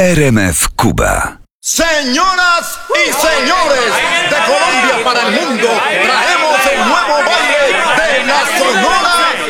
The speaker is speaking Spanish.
RMF Cuba. Señoras y señores, de Colombia para el mundo, traemos el nuevo baile de la Sonora